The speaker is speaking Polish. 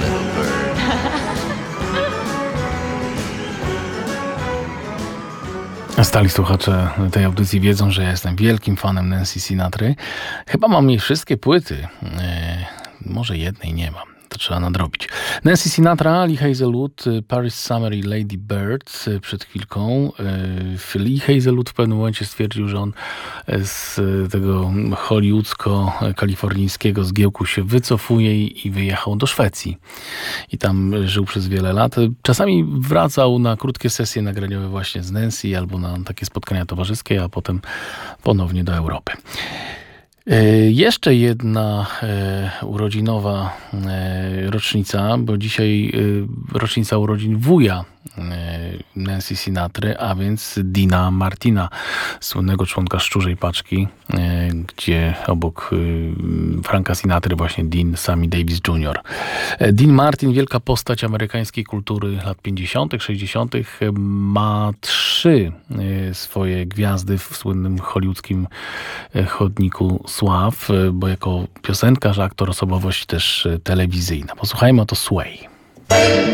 little bird. Stali słuchacze tej audycji wiedzą, że ja jestem wielkim fanem Nancy Sinatry. Chyba mam jej wszystkie płyty. Może jednej nie mam. To trzeba nadrobić. Nancy Sinatra, Lee Hazelwood, Paris Summer i Lady Bird przed chwilką. Lee Hazelwood w pewnym momencie stwierdził, że on z tego hollywoodzko-kalifornijskiego zgiełku się wycofuje i wyjechał do Szwecji. I tam żył przez wiele lat. Czasami wracał na krótkie sesje nagraniowe właśnie z Nancy albo na takie spotkania towarzyskie, a potem ponownie do Europy. Jeszcze jedna urodzinowa rocznica, bo dzisiaj rocznica urodzin wuja Nancy Sinatry, a więc Deana Martina, słynnego członka Szczurzej Paczki, gdzie obok Franka Sinatry właśnie Dean Sammy Davis Jr. Dean Martin, wielka postać amerykańskiej kultury lat 50., 60., ma 3 swoje gwiazdy w słynnym hollywoodzkim chodniku sław, bo jako piosenkarz, aktor, osobowość też telewizyjna. Posłuchajmy, oto Sway.